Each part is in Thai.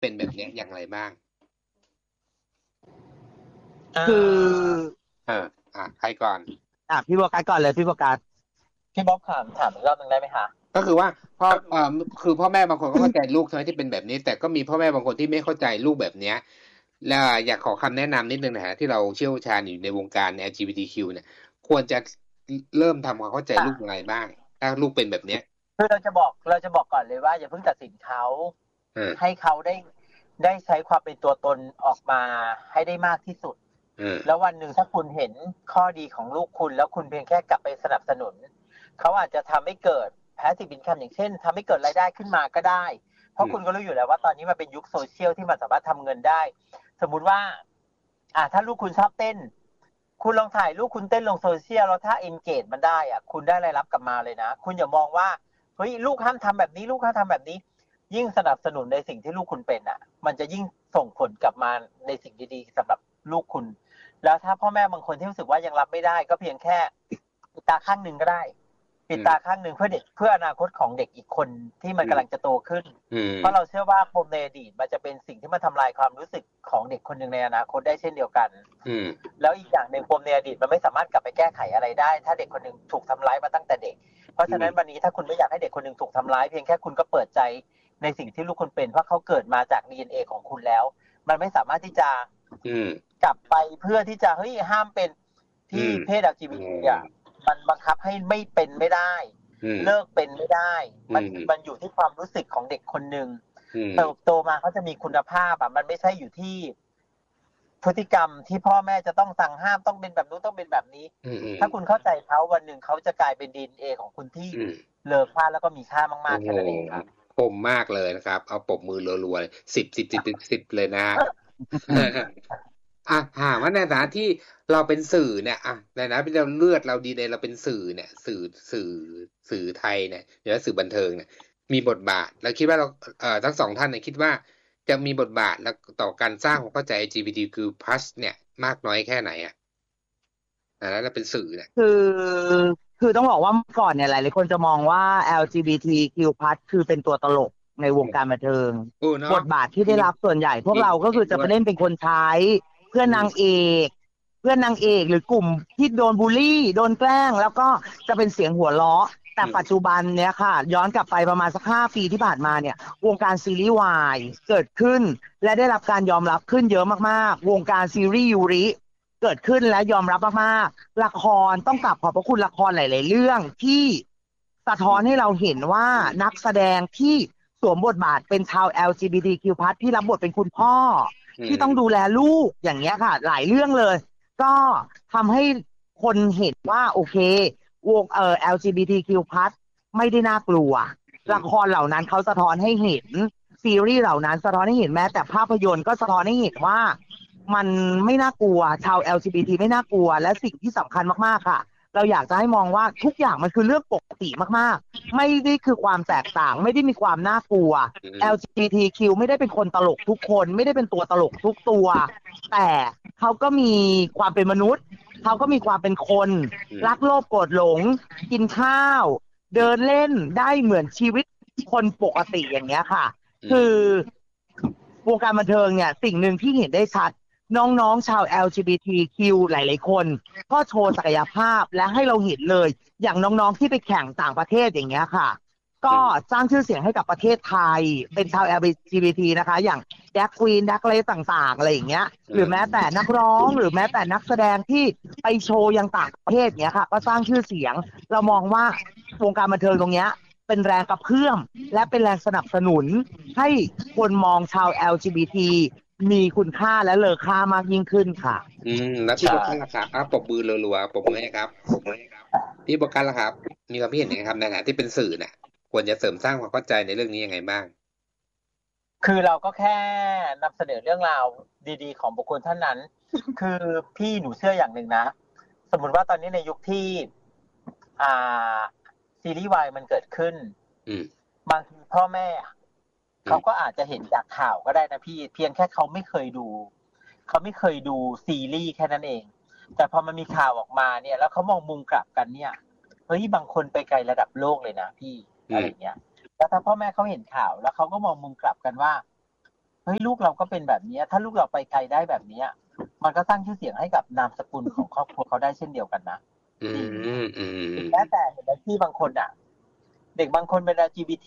เป็นแบบนี้อย่างไรบ้างคือใครก่อนพี่โบกัสก่อนเลยพี่โบกัสพี่บ๊อบถามอีกรอบนึงได้ไหมคะก็คือว่าคือพ่อแม่บางคนก็เข้าใจลูกใช่ไหมที่เป็นแบบนี้แต่ก็มีพ่อแม่บางคนที่ไม่เข้าใจลูกแบบเนี้ยแล้วอยากขอคำแนะนำนิดนึงนะฮะที่เราเชี่ยวชาญอยู่ในวงการ LGBTQ เนี่ยควรจะเริ่มทำความเข้าใจลูกยังไงบ้างถ้าลูกเป็นแบบเนี้ยคือเราจะบอกก่อนเลยว่าอย่าเพิ่งตัดสินเขาให้เขาได้ใช้ความเป็นตัวตนออกมาให้ได้มากที่สุดแล้ววันหนึ่งถ้าคุณเห็นข้อดีของลูกคุณแล้วคุณเพียงแค่กลับไปสนับสนุนเขาอาจจะทำให้เกิด passive income อย่างเช่นทำให้เกิดรายได้ขึ้นมาก็ได้เพราะคุณก็รู้อยู่แล้วว่าตอนนี้มันเป็นยุคโซเชียลที่มันสามารถทำเงินได้สมมุติว่าถ้าลูกคุณชอบเต้นคุณลองถ่ายลูกคุณเต้นลงโซเชียลแล้วถ้า engage มันได้คุณได้รายรับกลับมาเลยนะคุณอย่ามองว่าเฮ้ยลูกห้ามทำแบบนี้ลูกห้ามทำแบบนี้ยิ่งสนับสนุนในสิ่งที่ลูกคุณเป็นมันจะยิ่งส่งผลกลับมาในสิ่งดีๆสำหรับลูกคุณแล้วถ้าพ่อแม่บางคนที่รู้สึกว่ายังรับไม่ได้ก็เพียงแค่ปิดตาข้างหนึ่งก็ได้ปิดตาข้างหนึ่งเพื่อเด็กเพื่ออนาคตของเด็กอีกคนที่มันกำลังจะโตขึ้นเพราะเราเชื่อว่าปมในอดีตมันจะเป็นสิ่งที่มาทำลายความรู้สึกของเด็กคนหนึ่งในอนาคตได้เช่นเดียวกันแล้วอีกอย่างหนึ่งปมในอดีตมันไม่สามารถกลับไปแก้ไขอะไรได้ถ้าเด็กคนหนึ่งถูกทำร้ายมาตั้งแต่เด็กเพราะฉะนั้นวันนี้ถ้าคุณไม่อยากให้เด็กคนหนึ่งถูกทำร้ายเพียงแค่คุณก็เปิดใจในสิ่งที่ลูกคุณเป็นเพราะเขาเกิดมาจาก DNA ของคุณแล้วมันไม่สามารถที่จะกลับไปเพื่อที่จะเฮ้ยห้ามเป็นที่เพศ LGBT มันบังคับให้ไม่เป็นไม่ได้เลิกเป็นไม่ได้มันอยู่ที่ความรู้สึกของเด็กคนหนึ่งเติบโตมาเขาจะมีคุณภาพมันไม่ใช่อยู่ที่พฤติกรรมที่พ่อแม่จะต้องสั่งห้ามต้องเป็นแบบนู้นต้องเป็นแบบนี้ถ้าคุณเข้าใจเขาวันหนึ่งเขาจะกลายเป็น DNA ของคุณที่เลอค่าแล้วก็มีค่ามากๆแค่นั้นเองครับคมมากเลยนะครับเอาปรบมือรัวๆ10เลยนะว่าในฐานะที่เราเป็นสื่อเนี่ยในฐานะที่เราเลือดเราดีในเราเป็นสื่อเนี่ยสื่อไทยเนี่ยหรือว่าสื่อบันเทิงเนี่ยมีบทบาทแล้วคิดว่าเราทั้งสองท่านเนี่ยคิดว่าจะมีบทบาทแล้วต่อการสร้างความเข้าใจ LGBTQ+ เนี่ยมากน้อยแค่ไหนแล้วเราเป็นสื่อเนี่ยคือต้องบอกว่าก่อนเนี่ยหลายๆคนจะมองว่า LGBTQ+ คือเป็นตัวตลกในวงการบันเทิงบทบาทที่ได้รับส่วนใหญ่พวกเราก็คือจะไปเล่นเป็นคนใช้เพื่อนนางเอกหรือกลุ่มที่โดนบูลลี่โดนแกล้งแล้วก็จะเป็นเสียงหัวเราะแต่ปัจจุบันเนี้ยค่ะย้อนกลับไปประมาณสัก5 ปีที่ผ่านมาเนี่ยวงการซีรีส์วายเกิดขึ้นและได้รับการยอมรับขึ้นเยอะมากๆวงการซีรีส์ยูริเกิดขึ้นและยอมรับมากๆละครต้องกลับขอบพระคุณละครหลายๆเรื่องที่สะท้อนให้เราเห็นว่านักแสดงที่สวมบทบาทเป็นชาว LGBTQ+ ที่รับบทเป็นคุณพ่อที่ต้องดูแลลูกอย่างเงี้ยค่ะหลายเรื่องเลยก็ทำให้คนเห็นว่าโอเควงLGBTQ+ ไม่ได้น่ากลัวละครเหล่านั้นเขาสะท้อนให้เห็นซีรีส์เหล่านั้นสะท้อนให้เห็นแม้แต่ภาพยนตร์ก็สะท้อนให้เห็นว่ามันไม่น่ากลัวชาว LGBT ไม่น่ากลัวและสิ่งที่สำคัญมากๆค่ะเราอยากจะให้มองว่าทุกอย่างมันคือเรื่องปกติมากๆไม่ได้คือความแตกต่างไม่ได้มีความน่ากลัว LGBTQ ไม่ได้เป็นคนตลกทุกคนไม่ได้เป็นตัวตลกทุกตัวแต่เขาก็มีความเป็นมนุษย์เขาก็มีความเป็นคนรักโลภโกรธหลงกินข้าวเดินเล่นได้เหมือนชีวิตคนปกติอย่างเงี้ยค่ะคือวงการบันเทิงเนี่ยสิ่งหนึ่งที่เห็นได้ชัดน้องๆชาว LGBTQ หลายๆคนก็โชว์ศักยภาพและให้เราเห็นเลยอย่างน้องๆที่ไปแข่งต่างประเทศอย่างเงี้ยค่ะก็สร้างชื่อเสียงให้กับประเทศไทยเป็นชาว LGBT นะคะอย่างแดกควีนแดกเลสต่างๆอะไรอย่างเงี้ยหรือแม้แต่นักร้องหรือแม้แต่นักแสดงที่ไปโชว์ยังต่างประเทศเงี้ยค่ะก็สร้างชื่อเสียงเรามองว่าวงการบันเทิงตรงเนี้ยเป็นแรงกระเพื่อมและเป็นแรงสนับสนุนให้คนมองชาว LGBT มีคุณค่าและเลอค่ามากยิ่งขึ้นค่ะแล้วพี่บอกกันล่ะครับปรบมือรัวๆปรบมือให้ครับพี่บอกกันล่ะครับมีความเห็นยังไงครับในฐานะที่เป็นสื่อเนี่ยควรจะเสริมสร้างความเข้าใจในเรื่องนี้ยังไงบ้างคือเราก็แค่นำเสนอเรื่องราวดีๆของบุคคลท่านนั้นคือพี่หนูเชื่ออย่างหนึ่งนะสมมุติว่าตอนนี้ในยุคที่ซีรีส์วายมันเกิดขึ้นบางทีพ่อแม่เขาก็อาจจะเห็นจากข่าวก็ได้นะพี่เพียงแค่เขาไม่เคยดูซีรีส์แค่นั้นเองแต่พอมันมีข่าวออกมาเนี่ยแล้วเขามองมุมกลับกันเนี่ยเฮ้ยบางคนไปไกลระดับโลกเลยนะพี่อะไรเงี้ยแล้วถ้าพ่อแม่เขาเห็นข่าวแล้วเขาก็มองมุมกลับกันว่าเฮ้ยลูกเราก็เป็นแบบนี้ถ้าลูกเราไปไกลได้แบบนี้มันก็สร้างชื่อเสียงให้กับนามสกุลของครอบครัวเขาได้เช่นเดียวกันนะแม้แต่เห็นไหมที่บางคนเด็กบางคนเป็น LGBT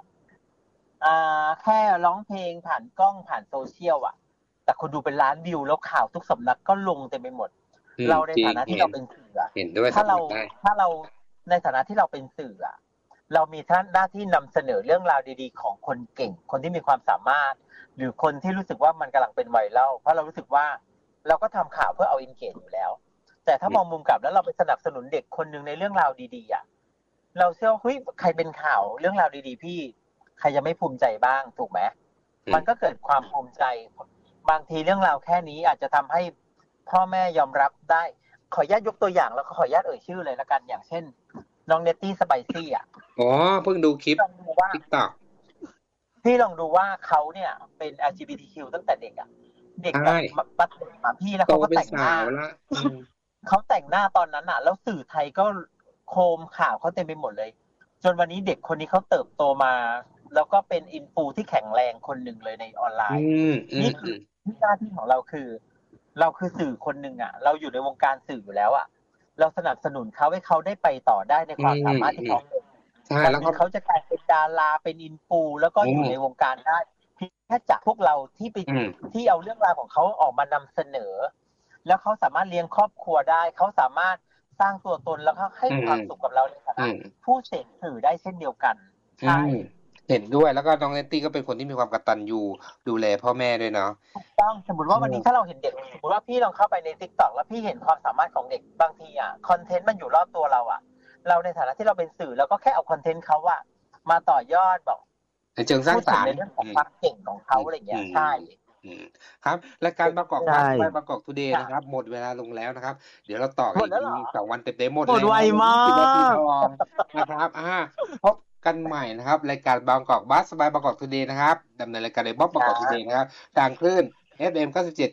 แค่ร้องเพลงผ่านกล้องผ่านโซเชียลแต่คนดูเป็นล้านวิวแล้วข่าวทุกสำนักก็ลงเต็มไปหมดเราในฐานะที่เราเป็นสื่อถ้าเราในฐานะที่เราเป็นสื่อเรามีหน้าที่นำเสนอเรื่องราวดีๆของคนเก่งคนที่มีความสามารถหรือคนที่รู้สึกว่ามันกำลังเป็นไวรัลเพราะเรารู้สึกว่าเราก็ทำข่าวเพื่อเอาอินเกจอยู่แล้วแต่ถ้ามองมุมกลับแล้วเราไปสนับสนุนเด็กคนนึงในเรื่องราวดีๆเราเชื่อว่าเฮ้ยใครเป็นข่าวเรื่องราวดีๆพี่ใครจะไม่ภูมิใจบ้างถูกไหมมันก็เกิดความภูมิใจบางทีเรื่องราวแค่นี้อาจจะทำให้พ่อแม่ยอมรับได้ขออนุญาตยกตัวอย่างแล้วก็ขออนุญาตเอ่ยชื่อเลยละกันอย่างเช่นน้องเนตตี้สไปซี่อ๋อเพิ่งดูคลิป TikTok พี่ลองดูว่าเขาเนี่ยเป็น LGBTQ ตั้งแต่เด็กเด็กแบบปัดมาพี่แล้วเขาก็แต่งหน้าเขาแต่งหน้าตอนนั้นแล้วสื่อไทยก็โคมข่าวเขาเต็มไปหมดเลยจนวันนี้เด็กคนนี้เขาเติบโตมาแล้วก็เป็นอินฟูที่แข็งแรงคนหนึ่งเลยในออนไลน์นี่คือหน้าที่ของเราคือสื่อคนหนึ่งเราอยู่ในวงการสื่ออยู่แล้วเราสนับสนุนเขาให้เขาได้ไปต่อได้ในความสามารถที่เขาแล้วเขาจะกลายเป็นดาราเป็นอินฟูแล้วก็อยู่ในวงการได้แค่จากพวกเราที่เอาเรื่องราวของเขาออกมานำเสนอแล้วเขาสามารถเลี้ยงครอบครัวได้เขาสามารถสร้างตัวตนแล้วก็ให้ความสุขกับเราในฐานะผู้เสพสื่อได้เช่นเดียวกันใช่เห็นด้วยแล้วก็น้องเนตตี้ก็เป็นคนที่มีความกตัญญูดูแลพ่อแม่ด้วยเนาะถูกต้องสมมติว่าวันนี้ถ้าเราเห็นเด็กสมมติว่าพี่ลองเข้าไปใน TikTok แล้วพี่เห็นความสามารถของเด็กบางทีคอนเทนต์มันอยู่รอบตัวเราเราในฐานะที่เราเป็นสื่อเราก็แค่เอาคอนเทนต์เขามาต่อยอดบอกในเชิงสร้างสรรค์ในเรื่องของความเก่งของเขาอะไรอย่างเงี้ยใช่ครับรายการบางกอกพาสไปบางกอกทูเดย์นะครับหมดเวลาลงแล้วนะครับเดี๋ยวเราต่อกันอีก2 วันเต็มๆหมดไวมากนะครับพบกันใหม่นะครับรายการบางกอกบัสบายบางกอกทูเดย์นะครับดำเนินรายการโดยบ๊อบบางกอกทูเดย์นะครับทางคลื่น FM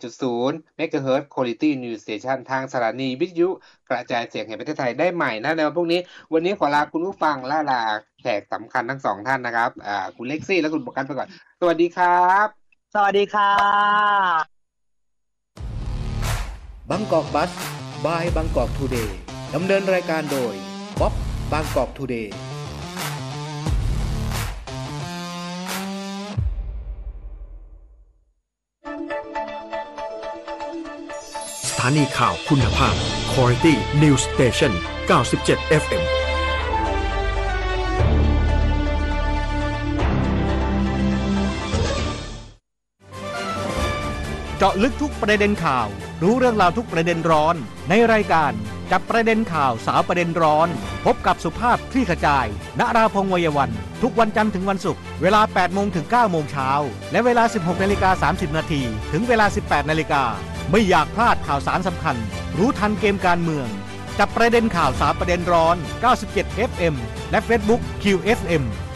97.0 MHz Quality News Station ทางสถานีวิทยุกระจายเสียงแห่งประเทศไทยได้ใหม่นะในวันพรุ่งนี้วันนี้ขอลาคุณผู้ฟังลาแขกสำคัญทั้ง2ท่านนะครับคุณเล็กซี่และคุณประกันไปก่อนสวัสดีครับสวัสดีค่ะบางกอกบัสบายบางกอกทูเดย์ดำเนินรายการโดยบ๊อบบางกอกทูเดย์สถานีข่าวคุณภาพ Quality News Station 97 FM เจาะลึกทุกประเด็นข่าวรู้เรื่องราวทุกประเด็นร้อนในรายการจับประเด็นข่าวสาวประเด็นร้อนพบกับสุภาพคลี่ขจายณราพงษ์วัยวันทุกวันจันทร์ถึงวันศุกร์เวลา 8 โมงถึง 9 โมงเช้าและเวลา 16:30 นาทีถึงเวลา 18 นาฬิกาไม่อยากพลาดข่าวสารสำคัญรู้ทันเกมการเมืองจับประเด็นข่าวสาวประเด็นร้อน97 FM และ Facebook QFM